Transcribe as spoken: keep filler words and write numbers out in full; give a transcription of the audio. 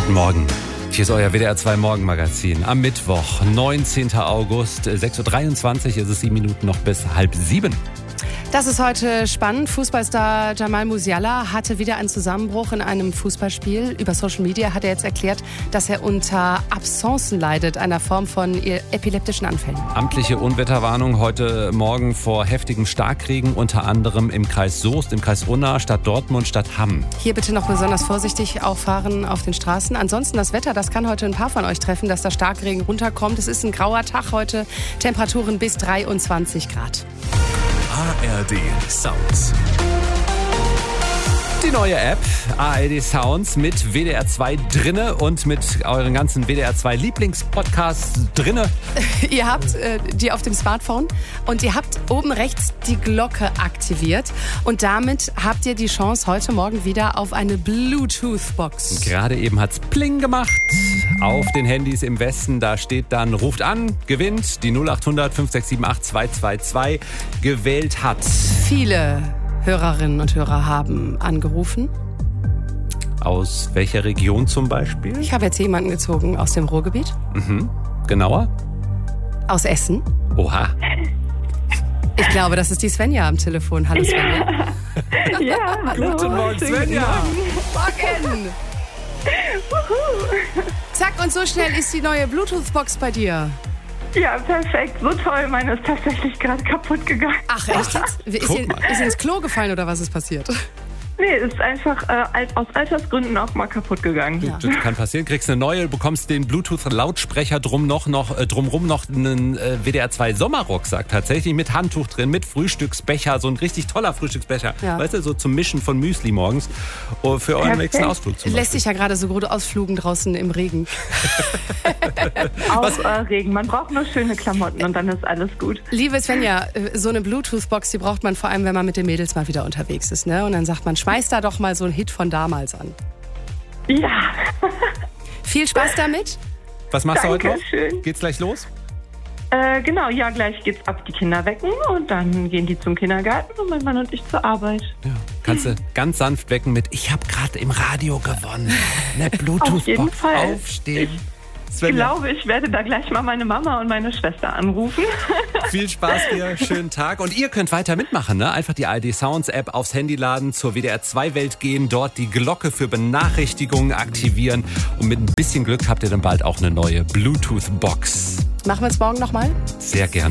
Guten Morgen. Hier ist euer W D R zwei Morgenmagazin am Mittwoch, neunzehnten August, sechs Uhr dreiundzwanzig, ist es sieben Minuten noch bis halb sieben. Das ist heute spannend. Fußballstar Jamal Musiala hatte wieder einen Zusammenbruch in einem Fußballspiel. Über Social Media hat er jetzt erklärt, dass er unter Absencen leidet, einer Form von epileptischen Anfällen. Amtliche Unwetterwarnung heute Morgen vor heftigem Starkregen, unter anderem im Kreis Soest, im Kreis Unna, Stadt Dortmund, Stadt Hamm. Hier bitte noch besonders vorsichtig auffahren auf den Straßen. Ansonsten das Wetter, das kann heute ein paar von euch treffen, dass der Starkregen runterkommt. Es ist ein grauer Tag heute, Temperaturen bis dreiundzwanzig Grad. A R D Sounds. Die neue App A R D Sounds mit W D R zwei drinne und mit euren ganzen W D R zwei Lieblingspodcasts drinne. Ihr habt äh, die auf dem Smartphone und ihr habt oben rechts die Glocke aktiviert und damit habt ihr die Chance heute Morgen wieder auf eine Bluetooth-Box. Gerade eben hat's Pling gemacht auf den Handys im Westen. Da steht dann, ruft an, gewinnt, die null acht hundert fünf sechs sieben acht zwei zwei zwei gewählt hat. Viele Hörerinnen und Hörer haben angerufen. Aus welcher Region zum Beispiel? Ich habe jetzt jemanden gezogen aus dem Ruhrgebiet. Mhm. Genauer? Aus Essen. Oha. Ich glaube, das ist die Svenja am Telefon. Hallo Svenja. Ja, ja hallo. Guten Morgen, Svenja. Morgen. Zack, und so schnell ist die neue Bluetooth-Box bei dir. Ja, perfekt. So toll. Meine ist tatsächlich gerade kaputt gegangen. Ach, echt jetzt? Ist sie, ist sie ins Klo gefallen oder was ist passiert? Nee, ist einfach äh, alt, aus Altersgründen auch mal kaputt gegangen. Ja. Das kann passieren. Kriegst eine neue, bekommst den Bluetooth-Lautsprecher drum noch, noch, äh, drumrum noch einen äh, W D R zwei Sommerrucksack tatsächlich mit Handtuch drin, mit Frühstücksbecher, so ein richtig toller Frühstücksbecher. Ja. Weißt du, so zum Mischen von Müsli morgens uh, für euren Perfekt. nächsten Ausflug zum Beispiel. Lässt sich ja gerade so gut ausflugen draußen im Regen. Auch äh, Regen. Man braucht nur schöne Klamotten und dann ist alles gut. Liebe Svenja, so eine Bluetooth-Box, die braucht man vor allem, wenn man mit den Mädels mal wieder unterwegs ist. Ne? Und dann sagt man, schmeiß da doch mal so einen Hit von damals an. Ja. Viel Spaß damit. Was machst du heute noch? Dankeschön. Geht's gleich los? Äh, genau, ja, gleich geht's ab, die Kinder wecken und dann gehen die zum Kindergarten und mein Mann und ich zur Arbeit. Ja. Kannst du ganz sanft wecken mit, ich habe gerade im Radio gewonnen. Eine Auf jeden Bluetooth-Box. Fall. Aufstehen. Ich Svenja, glaube, ich werde da gleich mal meine Mama und meine Schwester anrufen. viel Spaß dir, schönen Tag. Und ihr könnt weiter mitmachen, ne? Einfach die A R D Sounds App aufs Handy laden, zur W D R zwei Welt gehen, dort die Glocke für Benachrichtigungen aktivieren. Und mit ein bisschen Glück habt ihr dann bald auch eine neue Bluetooth-Box. Machen wir es morgen nochmal? Sehr gerne.